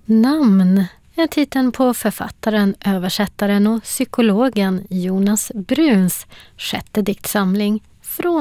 Namn är titeln på författaren, översättaren och psykologen Jonas Bruns sjätte diktsamling från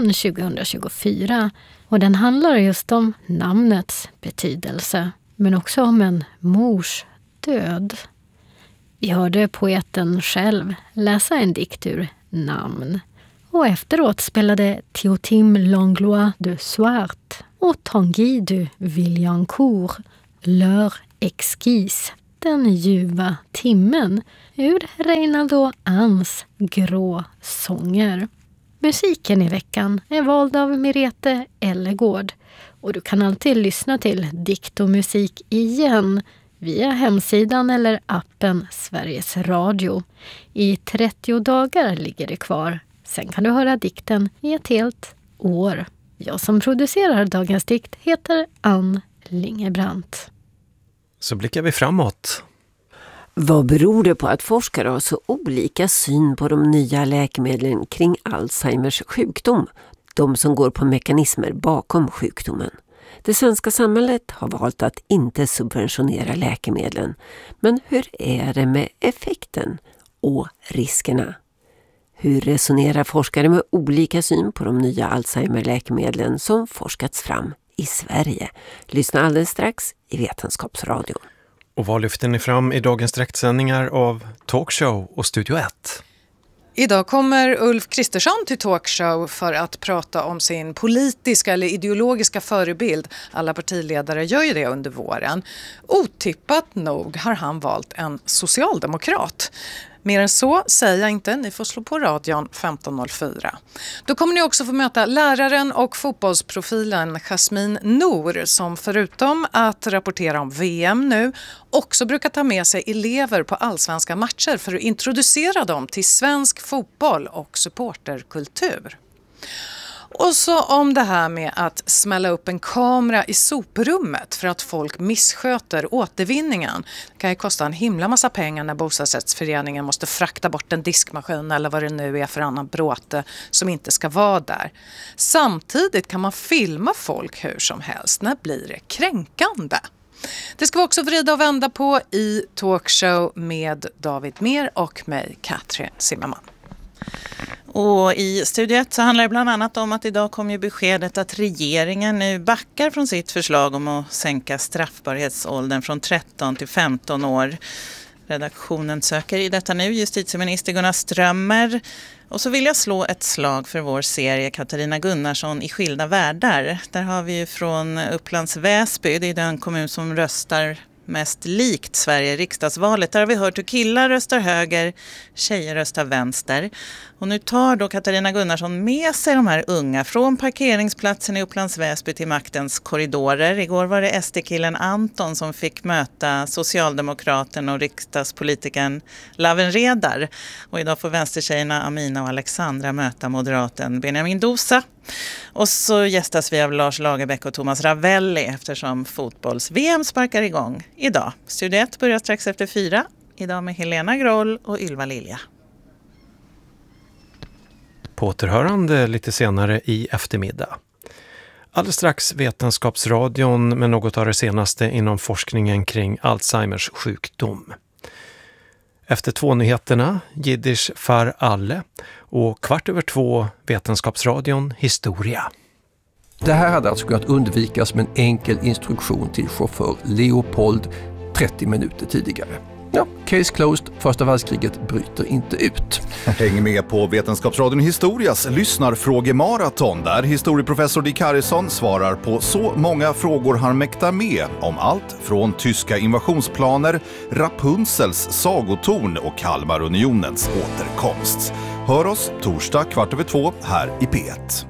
2024. Och den handlar just om namnets betydelse, men också om en mors död. Vi hörde poeten själv läsa en dikt ur Namn. Och efteråt spelade Théotime Langlois de Swart och Tanguy de Villancourt L'heure exquise, den ljuva timmen, ur Reinaldo Ans grå sånger. Musiken i veckan är vald av Mirete Ellegård och du kan alltid lyssna till dikt och musik igen via hemsidan eller appen Sveriges Radio. I 30 dagar ligger det kvar. Sen kan du höra dikten i ett helt år. Jag som producerar dagens dikt heter Ann Lingebrandt. Så blickar vi framåt. Vad beror det på att forskare har så olika syn på de nya läkemedlen kring Alzheimers sjukdom? De som går på mekanismer bakom sjukdomen. Det svenska samhället har valt att inte subventionera läkemedlen. Men hur är det med effekten och riskerna? Hur resonerar forskare med olika syn på de nya Alzheimer-läkemedlen som forskats fram i Sverige? Lyssna alldeles strax i Vetenskapsradion. Och vad lyfter ni fram i dagens direktsändningar av Talkshow och Studio 1? Idag kommer Ulf Kristersson till Talkshow för att prata om sin politiska eller ideologiska förebild. Alla partiledare gör ju det under våren. Otippat nog har han valt en socialdemokrat. Mer än så säger jag inte, ni får slå på radion 1504. Då kommer ni också få möta läraren och fotbollsprofilen Jasmine Nour som förutom att rapportera om VM nu också brukar ta med sig elever på allsvenska matcher för att introducera dem till svensk fotboll och supporterkultur. Och så om det här med att smälla upp en kamera i soprummet för att folk missköter återvinningen. Det kan ju kosta en himla massa pengar när bostadsrättsföreningen måste frakta bort en diskmaskin eller vad det nu är för annan bråte som inte ska vara där. Samtidigt kan man filma folk hur som helst. När blir det kränkande? Det ska vi också vrida och vända på i Talkshow med David Mer och mig, Katrin Zimmerman. Och i Studio 1 så handlar det bland annat om att idag kom ju beskedet att regeringen nu backar från sitt förslag om att sänka straffbarhetsåldern från 13 till 15 år. Redaktionen söker i detta nu justitieminister Gunnar Strömmer. Och så vill jag slå ett slag för vår serie Katarina Gunnarsson i skilda världar. Där har vi ju från Upplands Väsby, det är den kommun som röstar mest likt Sverige riksdagsvalet. Där har vi hört hur killar röstar höger, tjejer röstar vänster. Och nu tar då Katarina Gunnarsson med sig de här unga från parkeringsplatsen i Upplands Väsby till maktens korridorer. Igår var det SD-killen Anton som fick möta socialdemokraten och riksdagspolitiken Laven Redar. Och idag får vänstertjejerna Amina och Alexandra möta moderaten Benjamin Dosa. Och så gästas vi av Lars Lagerbäck och Thomas Ravelli eftersom fotbolls-VM sparkar igång idag. Studio 1 börjar strax efter 4. Idag med Helena Groll och Ylva Lilja. På återhörande lite senare i eftermiddag. Alldeles strax Vetenskapsradion med något av det senaste inom forskningen kring Alzheimers sjukdom. Efter 2 nyheterna, Jiddisch för alle och 2:15 Vetenskapsradion Historia. Det här hade alltså kunnat undvikas med en enkel instruktion till chaufför Leopold 30 minuter tidigare. Ja, case closed, första världskriget bryter inte ut. Häng med på Vetenskapsradion Historias lyssnarfrågemaraton där historieprofessor Dick Harrison svarar på så många frågor han mäktar med om allt från tyska invasionsplaner, Rapunzels sagotorn och Kalmarunionens återkomst. Hör oss torsdag 2:15 här i P1.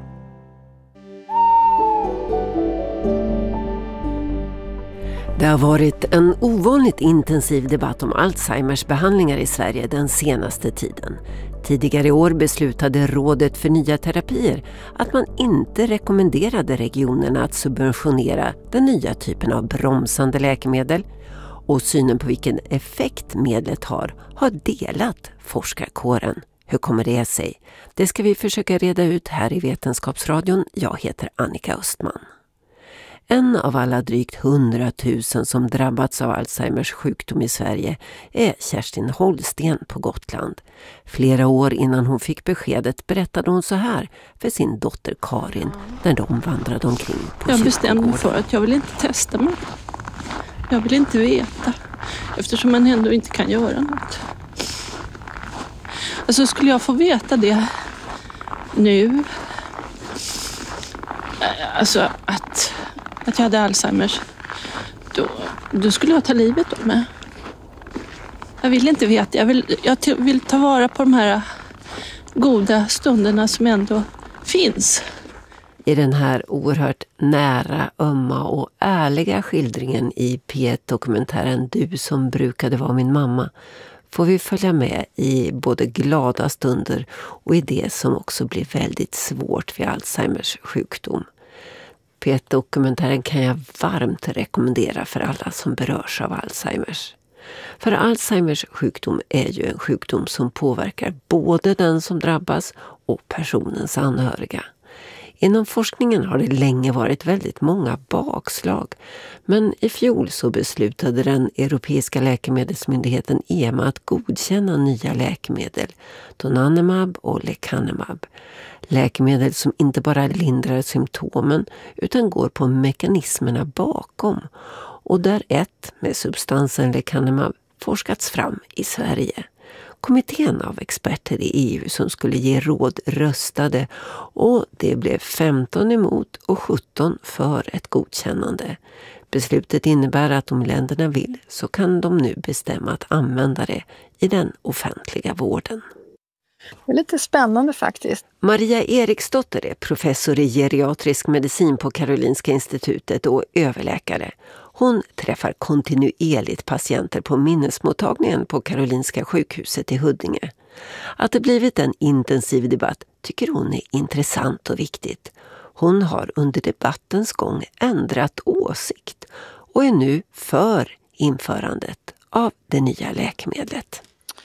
Det har varit en ovanligt intensiv debatt om Alzheimers behandlingar i Sverige den senaste tiden. Tidigare i år beslutade Rådet för nya terapier att man inte rekommenderade regionerna att subventionera den nya typen av bromsande läkemedel. Och synen på vilken effekt medlet har delat forskarkåren. Hur kommer det sig? Det ska vi försöka reda ut här i Vetenskapsradion. Jag heter Annika Östman. En av alla drygt 100 000 som drabbats av Alzheimers sjukdom i Sverige är Kerstin Holsten på Gotland. Flera år innan hon fick beskedet berättade hon så här för sin dotter Karin när de vandrade omkring på Jag bestämde mig för att jag vill inte testa mig. Jag vill inte veta, eftersom man ändå inte kan göra något. Alltså skulle jag få veta det nu, alltså att jag hade Alzheimers, då skulle jag ta livet av mig. Jag vill inte veta, jag vill ta vara på de här goda stunderna som ändå finns. I den här oerhört nära, ömma och ärliga skildringen i P1-dokumentären Du som brukade vara min mamma får vi följa med i både glada stunder och i det som också blir väldigt svårt vid Alzheimers sjukdom. P1-dokumentären kan jag varmt rekommendera för alla som berörs av Alzheimers. För Alzheimers sjukdom är ju en sjukdom som påverkar både den som drabbas och personens anhöriga. Inom forskningen har det länge varit väldigt många bakslag, men i fjol så beslutade den europeiska läkemedelsmyndigheten EMA att godkänna nya läkemedel, donanemab och lecanemab. Läkemedel som inte bara lindrar symptomen utan går på mekanismerna bakom, och där ett med substansen lecanemab forskats fram i Sverige. Kommittén av experter i EU som skulle ge råd röstade och det blev 15 emot och 17 för ett godkännande. Beslutet innebär att om länderna vill så kan de nu bestämma att använda det i den offentliga vården. Det är lite spännande faktiskt. Maria Eriksdotter är professor i geriatrisk medicin på Karolinska institutet och överläkare. Hon träffar kontinuerligt patienter på minnesmottagningen på Karolinska sjukhuset i Huddinge. Att det blivit en intensiv debatt tycker hon är intressant och viktigt. Hon har under debattens gång ändrat åsikt och är nu för införandet av det nya läkemedlet.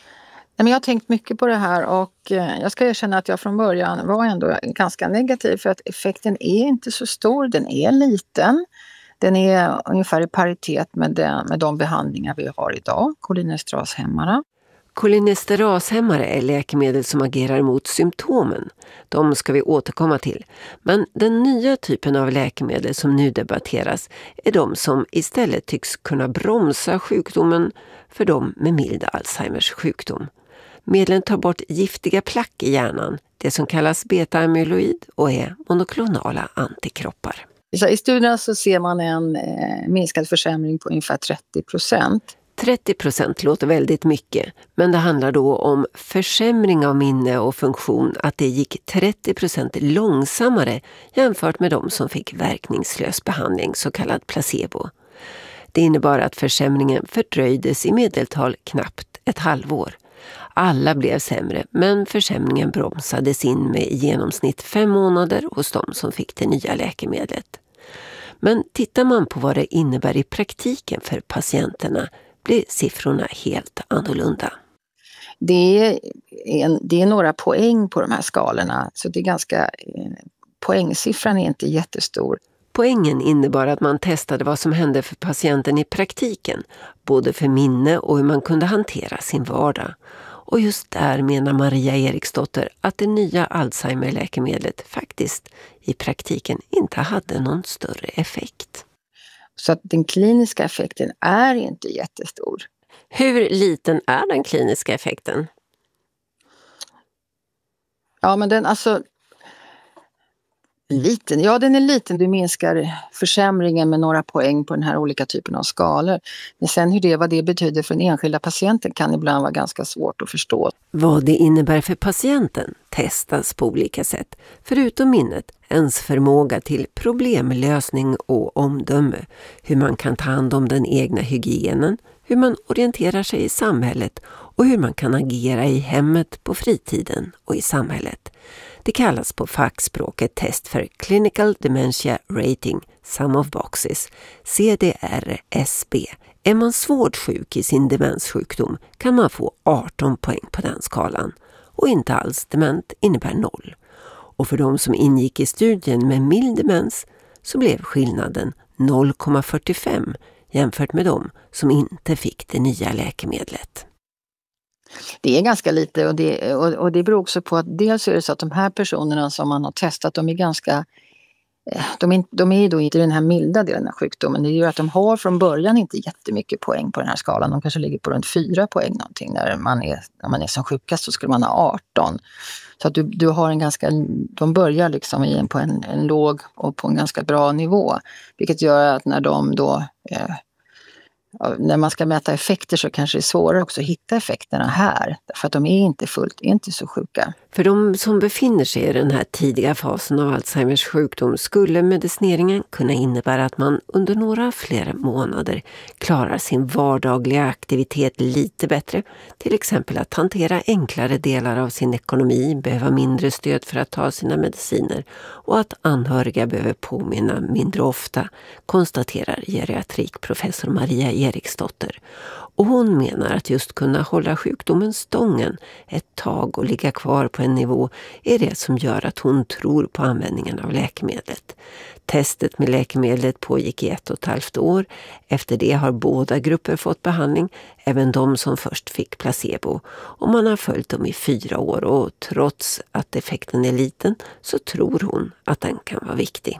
Jag har tänkt mycket på det här och jag ska erkänna att jag från början var ändå ganska negativ för att effekten är inte så stor, den är liten. Den är ungefär i paritet med de behandlingar vi har idag, kolinesterashämmare. Kolinesterashämmare är läkemedel som agerar mot symptomen. De ska vi återkomma till. Men den nya typen av läkemedel som nu debatteras är de som istället tycks kunna bromsa sjukdomen för de med mild Alzheimers sjukdom. Medlen tar bort giftiga plack i hjärnan, det som kallas beta-amyloid, och är monoklonala antikroppar. I studierna så ser man en minskad försämring på ungefär 30%. 30% låter väldigt mycket, men det handlar då om försämring av minne och funktion, att det gick 30% långsammare jämfört med de som fick verkningslös behandling, så kallad placebo. Det innebar att försämringen fördröjdes i medeltal knappt ett halvår. Alla blev sämre, men försämringen bromsades in med i genomsnitt 5 månader hos de som fick det nya läkemedlet. Men tittar man på vad det innebär i praktiken för patienterna blir siffrorna helt annorlunda. Det är några poäng på de här skalorna, så det är poängsiffran är inte jättestor. Poängen innebar att man testade vad som hände för patienten i praktiken, både för minne och hur man kunde hantera sin vardag. Och just där menar Maria Eriksdotter att det nya Alzheimer-läkemedlet faktiskt i praktiken inte hade någon större effekt. Så att den kliniska effekten är inte jättestor. Hur liten är den kliniska effekten? Ja, men den liten. Ja, den är liten. Du minskar försämringen med några poäng på den här olika typen av skalor. Men sen vad det betyder för den enskilda patienten kan ibland vara ganska svårt att förstå. Vad det innebär för patienten testas på olika sätt. Förutom minnet, ens förmåga till problemlösning och omdöme. Hur man kan ta hand om den egna hygienen, hur man orienterar sig i samhället och hur man kan agera i hemmet, på fritiden och i samhället. Det kallas på fackspråket test för Clinical Dementia Rating, Sum of Boxes, CDR-SB. Är man svårt sjuk i sin demenssjukdom kan man få 18 poäng på den skalan. Och inte alls dement innebär 0. Och för de som ingick i studien med mild demens så blev skillnaden 0,45 jämfört med dem som inte fick det nya läkemedlet. Det är ganska lite och det beror också på att dels är det så att de här personerna som man har testat, de är ganska, de är då inte i den här milda delen av sjukdomen. Det gör att de har från början inte jättemycket poäng på den här skalan. De kanske ligger på runt 4 poäng någonting. När man är som sjukast så skulle man ha 18. Så att du har en ganska, de börjar liksom på en låg och på en ganska bra nivå. Vilket gör att när de då när man ska mäta effekter så kanske det är svårare också att hitta effekterna här. För att de är inte så sjuka. För de som befinner sig i den här tidiga fasen av Alzheimers sjukdom skulle medicineringen kunna innebära att man under några fler månader klarar sin vardagliga aktivitet lite bättre. Till exempel att hantera enklare delar av sin ekonomi, behöva mindre stöd för att ta sina mediciner och att anhöriga behöver påminna mindre ofta, konstaterar geriatrikprofessor Maria Eriksdotter. Och hon menar att just kunna hålla sjukdomen stången ett tag och ligga kvar på en nivå är det som gör att hon tror på användningen av läkemedlet. Testet med läkemedlet pågick i 1,5 år. Efter det har båda grupper fått behandling, även de som först fick placebo. Och man har följt dem i 4 år och trots att effekten är liten så tror hon att den kan vara viktig.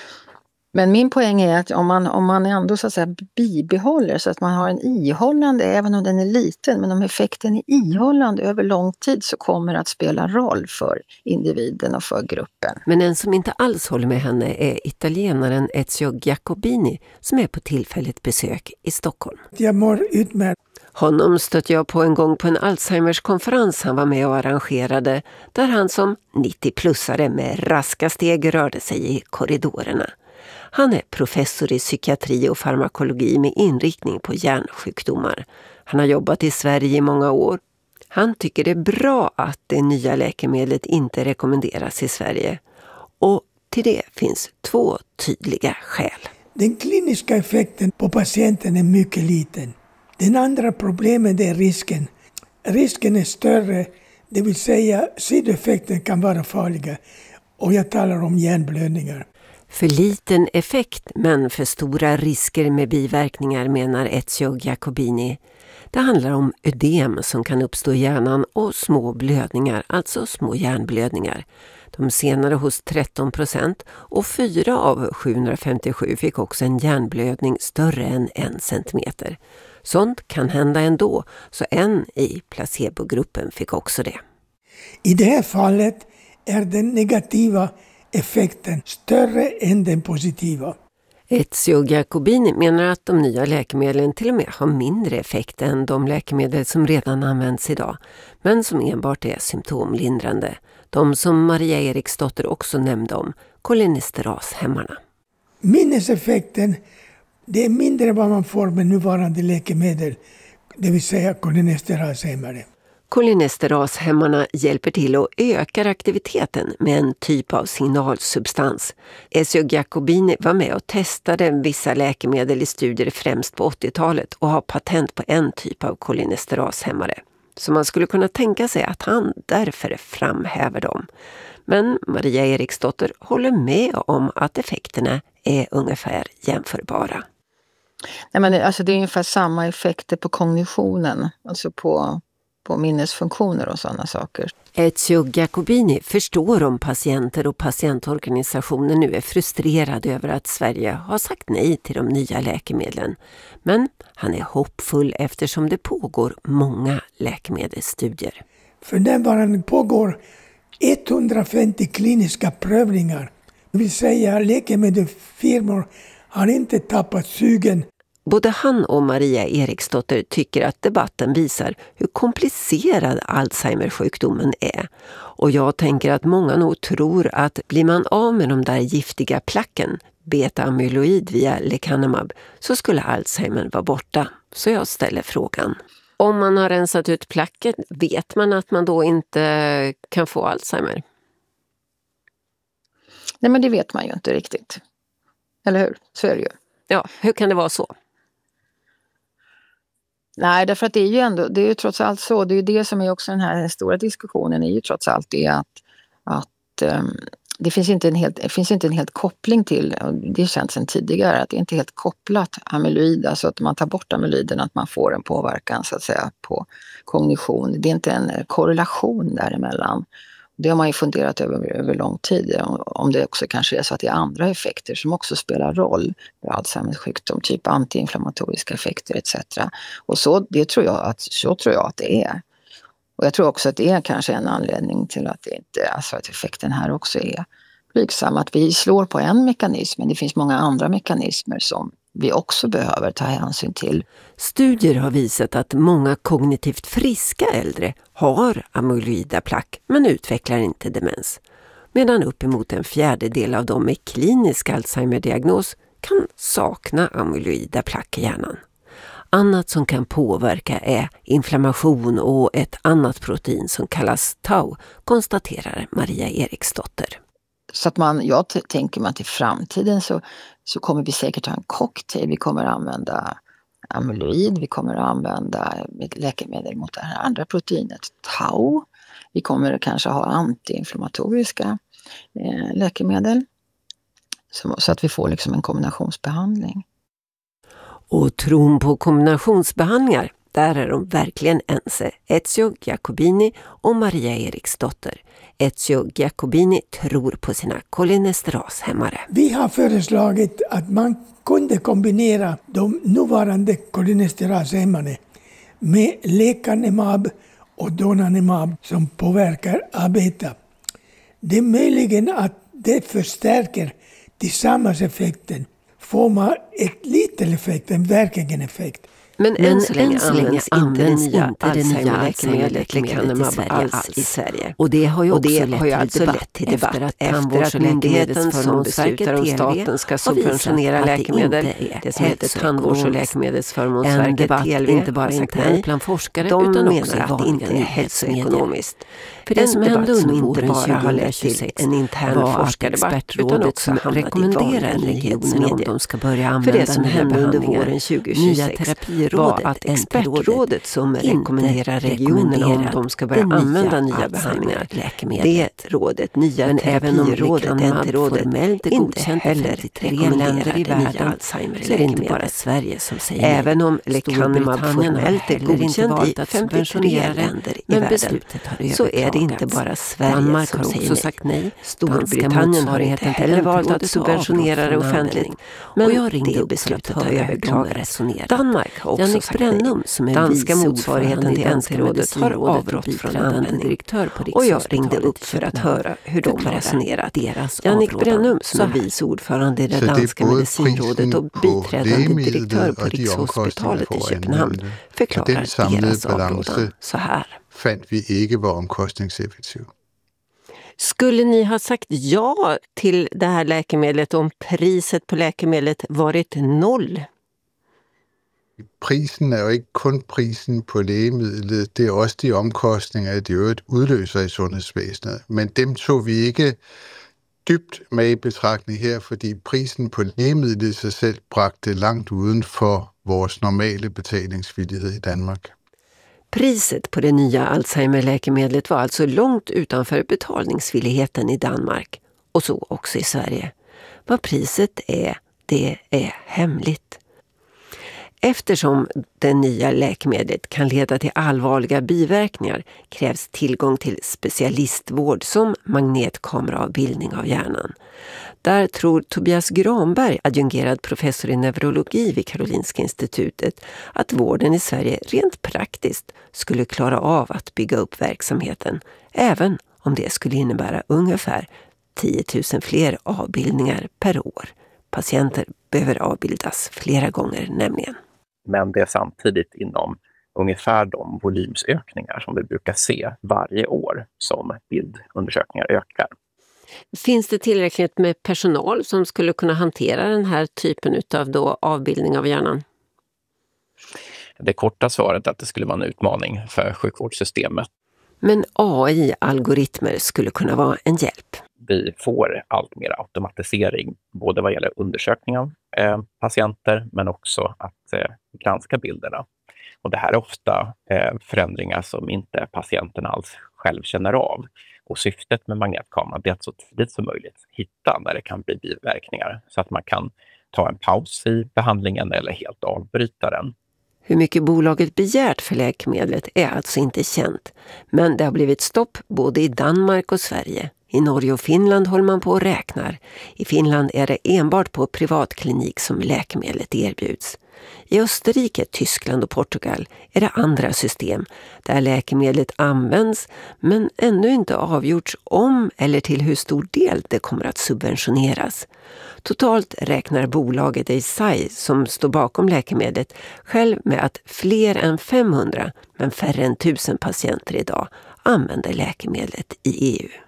Men min poäng är att om man ändå så att säga bibehåller så att man har en ihållande, även om den är liten, men om effekten är ihållande över lång tid så kommer det att spela roll för individen och för gruppen. Men en som inte alls håller med henne är italienaren Ezio Giacobini som är på tillfälligt besök i Stockholm. Jag mår utmärkt. Honom stötte jag på en gång på en Alzheimers konferens han var med och arrangerade där han som 90-plussare med raska steg rörde sig i korridorerna. Han är professor i psykiatri och farmakologi med inriktning på hjärnsjukdomar. Han har jobbat i Sverige i många år. Han tycker det är bra att det nya läkemedlet inte rekommenderas i Sverige. Och till det finns 2 tydliga skäl. Den kliniska effekten på patienten är mycket liten. Den andra problemet är risken. Risken är större, det vill säga sidoeffekten kan vara farliga. Och jag talar om hjärnblödningar. För liten effekt men för stora risker med biverkningar menar Ezio Giacobini. Det handlar om ödem som kan uppstå i hjärnan och små blödningar, alltså små hjärnblödningar. De senare hos 13% och 4 av 757 fick också en hjärnblödning större än 1 centimeter. Sånt kan hända ändå, så en i placebogruppen fick också det. I det här fallet är den negativa effekten större än den positiva. Ezio Giacobini menar att de nya läkemedlen till och med har mindre effekt än de läkemedel som redan används idag, men som enbart är symptomlindrande. De som Maria Eriksdotter också nämnde om, kolinesterashämmarna. Minneseffekten, det är mindre vad man får med nuvarande läkemedel, det vill säga kolinesterashämmare. Kolinesterashämmarna hjälper till och ökar aktiviteten med en typ av signalsubstans. Ezio Giacobini var med och testade vissa läkemedel i studier främst på 80-talet och har patent på en typ av kolinesterashämmare. Så man skulle kunna tänka sig att han därför framhäver dem. Men Maria Eriksdotter håller med om att effekterna är ungefär jämförbara. Nej, men alltså det är ungefär samma effekter på kognitionen, alltså på minnesfunktioner och sådana saker. Ezio Giacobini förstår om patienter och patientorganisationer nu är frustrerade över att Sverige har sagt nej till de nya läkemedlen. Men han är hoppfull eftersom det pågår många läkemedelsstudier. För närvarande pågår 150 kliniska prövningar. Det vill säga läkemedelsfirmor har inte tappat sugen. Både han och Maria Eriksdotter tycker att debatten visar hur komplicerad Alzheimer-sjukdomen är. Och jag tänker att många nog tror att blir man av med de där giftiga placken, beta-amyloid via lecanemab, så skulle Alzheimer vara borta. Så jag ställer frågan. Om man har rensat ut placken, vet man att man då inte kan få Alzheimer? Nej, men det vet man ju inte riktigt. Eller hur? Så är det ju. Ja, hur kan det vara så? Nej, därför att det är ju trots allt så. Det är ju det som är också den här stora diskussionen är ju trots allt det att det finns inte en helt koppling till, det är känt sedan tidigare, att det är inte helt kopplat amyloid, alltså att man tar bort amyloiden, att man får en påverkan så att säga på kognition. Det är inte en korrelation däremellan. Det har man ju funderat över lång tid, om det också kanske är så att det är andra effekter som också spelar roll för Alzheimers sjukdom, typ antiinflammatoriska effekter etc. Och så tror jag att det är. Och jag tror också att det är kanske en anledning till att att effekten här också är blygsam. Att vi slår på en mekanism, men det finns många andra mekanismer som vi också behöver ta hänsyn till. Studier har visat att många kognitivt friska äldre har amyloida plack men utvecklar inte demens. Medan uppemot en fjärdedel av dem med klinisk Alzheimer-diagnos kan sakna amyloida plack i hjärnan. Annat som kan påverka är inflammation och ett annat protein som kallas tau, konstaterar Maria Eriksdotter. Så att jag tänker mig att i framtiden så kommer vi säkert ha en cocktail. Vi kommer använda amyloid, vi kommer använda läkemedel mot det här andra proteinet, tau. Vi kommer kanske ha antiinflammatoriska läkemedel. Så att vi får liksom en kombinationsbehandling. Och tron på kombinationsbehandlingar, där är de verkligen ense. Ezio Giacobini och Maria Eriksdotter. Ezio Giacobini tror på sina kolinesterashämmare. Vi har föreslagit att man kunde kombinera de nuvarande kolinesterashämmarna med lecanemab och donanemab som påverkar A-beta. Det är möjligen att det förstärker tillsammans effekten. Får man ett liten effekt, en verkligen effekt. Men än så länge används inte det nya Alzheimer-läkemedlet lecanemab alls i Sverige. Och det har ju också lett till debatt efter att Myndigheten som beslutar om staten ska subventionera läkemedel, det som heter Tandvårds- och läkemedelsförmånsverket, TV, inte bara internt bland forskare utan också att det inte är hälsoekonomiskt. För det som hände under våren 2026 en intern forskardebatt utan också rekommenderar regionerna om de ska börja använda nya behandlingar, nya terapier var att expertrådet som rekommenderar regionerna om de ska börja använda nya behandlingar. Det rådet, nya terapirådet, formellt är godkänt heller 33 länder i världen, så är det inte bara Sverige som säger nej. Även om lecanemab formellt är godkänt i 53 länder i världen, så är det inte bara Sverige som säger nej. Sagt nej. Storbritannien har inte heller valt att subventionera det offentligt. Men jag ringde beslutet har överklagats. Danmark har också sagt nej. Som är danska motsvarigheten till NT-rådet har avrått från användning. Och jag ringde upp för att höra hur de har resonerat. Jannik Brennum som är vice ordförande i det danska medicinrådet och biträdande direktör på Rikshospitalet i Köpenhamn förklarar deras avrådan så här. Fandt vi ikke var omkostningseffektiv. Skulle ni ha sagt ja till det här läkemedlet om priset på läkemedlet varit 0? Prisen er jo ikke kun prisen på lægemidlet, det er også de omkostninger, det øvrigt udløser i sundhedsvæsenet. Men dem tog vi ikke dybt med i betragtning her, fordi prisen på lægemidlet i sig selv bragte langt uden for vores normale betalingsvillighed i Danmark. Priset på det nya Alzheimer-läkemedlet var alltså långt utanför betalningsvilligheten i Danmark och så också i Sverige. Vad priset är, det är hemligt. Eftersom det nya läkemedlet kan leda till allvarliga biverkningar krävs tillgång till specialistvård som magnetkameraavbildning av hjärnan. Där tror Tobias Granberg, adjungerad professor i neurologi vid Karolinska institutet, att vården i Sverige rent praktiskt skulle klara av att bygga upp verksamheten, även om det skulle innebära ungefär 10 000 fler avbildningar per år. Patienter behöver avbildas flera gånger nämligen. Men det är samtidigt inom ungefär de volymsökningar som vi brukar se varje år som bildundersökningar ökar. Finns det tillräckligt med personal som skulle kunna hantera den här typen av avbildning av hjärnan? Det korta svaret är att det skulle vara en utmaning för sjukvårdssystemet. Men AI-algoritmer skulle kunna vara en hjälp. Vi får allt mer automatisering både vad gäller undersökning av patienter men också att granska bilderna. Och det här är ofta förändringar som inte patienten alls själv känner av. Och syftet med magnetkameran är att så tidigt som möjligt hitta när det kan bli biverkningar så att man kan ta en paus i behandlingen eller helt avbryta den. Hur mycket bolaget begärt för läkemedlet är alltså inte känt, men det har blivit stopp både i Danmark och Sverige. I Norge och Finland håller man på och räknar. I Finland är det enbart på privatklinik som läkemedlet erbjuds. I Österrike, Tyskland och Portugal är det andra system där läkemedlet används men ännu inte avgjorts om eller till hur stor del det kommer att subventioneras. Totalt räknar bolaget Eisai som står bakom läkemedlet själv med att fler än 500 men färre än 1000 patienter idag använder läkemedlet i EU.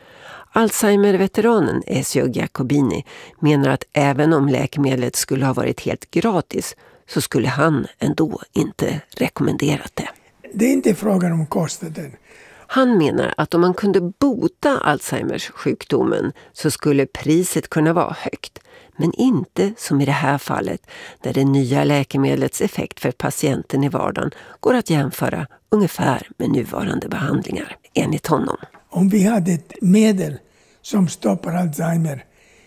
Alzheimer-veteranen Ezio Giacobini menar att även om läkemedlet skulle ha varit helt gratis så skulle han ändå inte rekommenderat det. Det är inte frågan om kostnaden. Han menar att om man kunde bota Alzheimers sjukdomen så skulle priset kunna vara högt. Men inte som i det här fallet när det nya läkemedlets effekt för patienten i vardagen går att jämföra ungefär med nuvarande behandlingar, enligt honom. Om vi hade ett medel som stoppar Alzheimer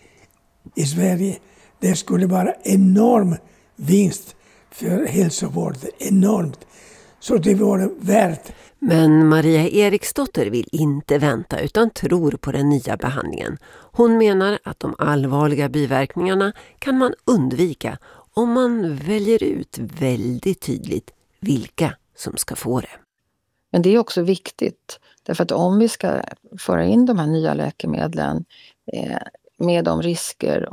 i Sverige, det skulle vara enorm vinst för hälsovården. Enormt. Så det vore värt. Men Maria Eriksdotter vill inte vänta utan tror på den nya behandlingen. Hon menar att de allvarliga biverkningarna kan man undvika om man väljer ut väldigt tydligt vilka som ska få det. Men det är också viktigt därför att om vi ska föra in de här nya läkemedlen med de risker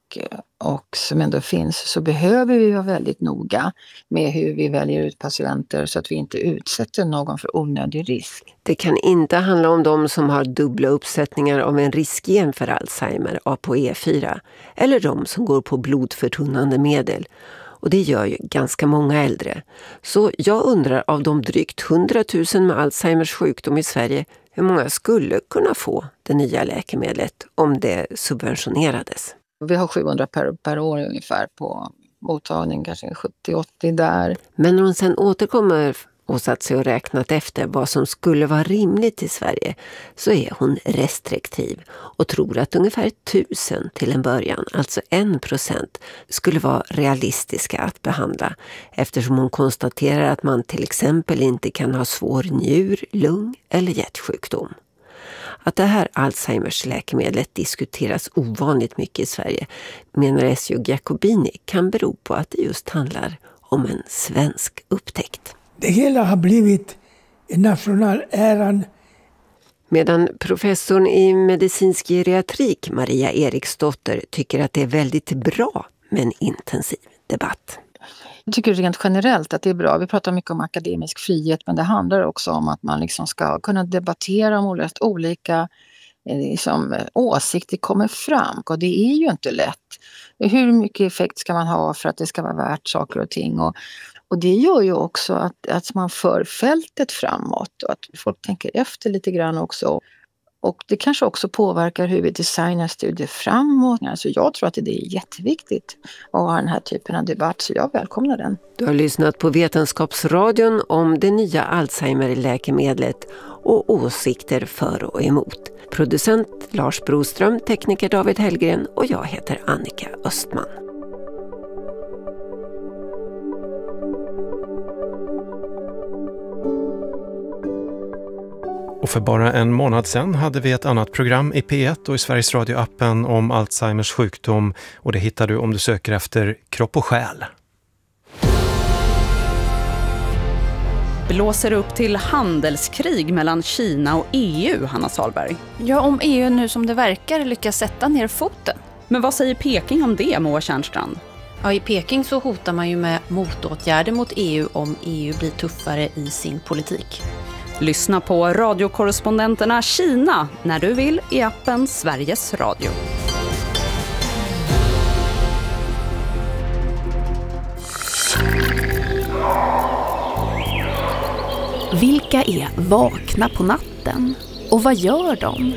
och som ändå finns så behöver vi vara väldigt noga med hur vi väljer ut patienter så att vi inte utsätter någon för onödig risk. Det kan inte handla om de som har dubbla uppsättningar av en riskgen för Alzheimer, ApoE4, eller de som går på blodförtunnande medel. Och det gör ju ganska många äldre. Så jag undrar av de drygt 100 000 med Alzheimers sjukdom i Sverige hur många skulle kunna få det nya läkemedlet om det subventionerades. Vi har 700 per år ungefär på mottagning, kanske 70-80 där. Men när hon sen återkommer och satt sig och räknat efter vad som skulle vara rimligt i Sverige så är hon restriktiv och tror att ungefär 1000 till en början, alltså 1%, skulle vara realistiska att behandla eftersom hon konstaterar att man till exempel inte kan ha svår njur-, lung- eller hjärtsjukdom. Att det här Alzheimers läkemedlet diskuteras ovanligt mycket i Sverige menar Ezio Giacobini kan bero på att det just handlar om en svensk upptäckt. Det hela har blivit en nationell äran. Medan professorn i medicinsk geriatrik Maria Eriksdotter tycker att det är väldigt bra med en intensiv debatt. Jag tycker rent generellt att det är bra. Vi pratar mycket om akademisk frihet men det handlar också om att man liksom ska kunna debattera om olika åsikter kommer fram. Och det är ju inte lätt. Hur mycket effekt ska man ha för att det ska vara värt saker och ting? Och det gör ju också att man för fältet framåt och att folk tänker efter lite grann också. Och det kanske också påverkar hur vi designar studier framåt. Alltså jag tror att det är jätteviktigt att ha den här typen av debatt så jag välkomnar den. Du har lyssnat på Vetenskapsradion om det nya Alzheimer-läkemedlet och åsikter för och emot. Producent Lars Broström, tekniker David Hellgren och jag heter Annika Östman. Och för bara en månad sedan hade vi ett annat program i P1 och i Sveriges Radio-appen om Alzheimers sjukdom och det hittar du om du söker efter Kropp och själ. Blåser upp till handelskrig mellan Kina och EU, Hanna Salberg. Ja, om EU nu som det verkar lyckas sätta ner foten. Men vad säger Peking om det, Moa Tjärnstrand? Ja, i Peking så hotar man ju med motåtgärder mot EU om EU blir tuffare i sin politik. Lyssna på radiokorrespondenterna Kina när du vill i appen Sveriges Radio. Vilka är vakna på natten? Och vad gör de?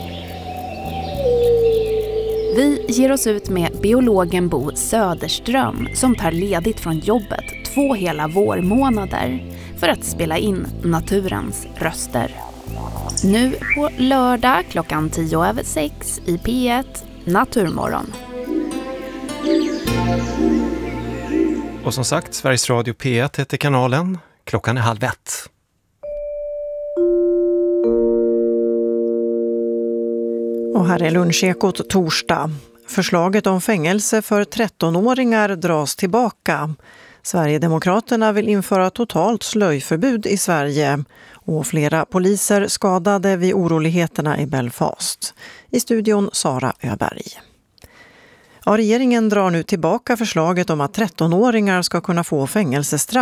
Vi ger oss ut med biologen Bo Söderström som tar ledigt från jobbet 2 hela vårmånader för att spela in naturens röster. Nu på lördag klockan 6:10 i P1 Naturmorgon. Och som sagt, Sveriges Radio P1 heter kanalen. Klockan är 12:30. Och här är Lunchekot torsdag. Förslaget om fängelse för 13-åringar dras tillbaka. Sverigedemokraterna vill införa totalt slöjförbud i Sverige och flera poliser skadade vid oroligheterna i Belfast. I studion Sara Öberg. Ja, regeringen drar nu tillbaka förslaget om att 13-åringar ska kunna få fängelsestraff